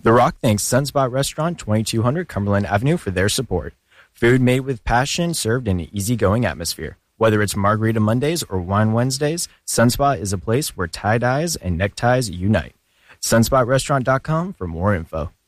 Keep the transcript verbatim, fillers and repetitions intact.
The Rock thanks Sunspot Restaurant, twenty-two hundred Cumberland Avenue for their support. Food made with passion, served in an easygoing atmosphere. Whether it's Margarita Mondays or Wine Wednesdays, Sunspot is a place where tie-dyes and neckties unite. sunspot restaurant dot com for more info.